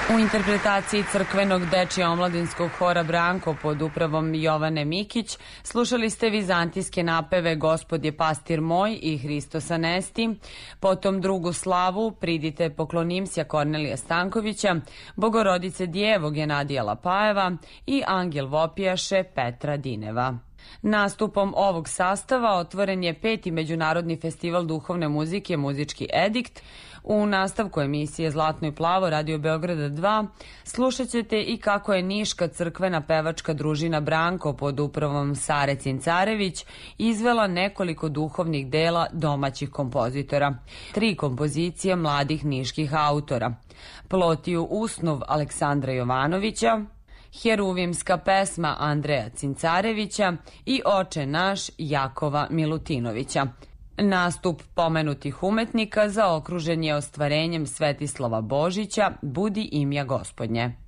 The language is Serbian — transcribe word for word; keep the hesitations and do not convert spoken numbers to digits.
U interpretaciji crkvenog dečje-omladinskog hora Branko pod upravom Jovane Mikić slušali ste vizantijske napeve Gospod je pastir moj i Hristos anesti, potom drugu slavu Pridite poklonimsja Kornelija Stankovića, Bogorodice djevo Genadija Lapajeva i Angel vopijaše Petra Dineva. Nastupom ovog sastava otvoren je peti Međunarodni festival duhovne muzike Muzički edikt. U nastavku emisije Zlatno i plavo Radio Beograda dva slušat ćete i kako je niška crkvena pevačka družina Branko pod upravom Sare Cincarević izvela nekoliko duhovnih dela domaćih kompozitora. Tri kompozicije mladih niških autora. Plotiju usnuv Aleksandra Jovanovića, Heruvimska pesma Andreja Cincarevića i Oče naš Jakova Milutinovića. Nastup pomenutih umetnika zaokružen je ostvarenjem Svetislava Božića Budi imja Gospodnje.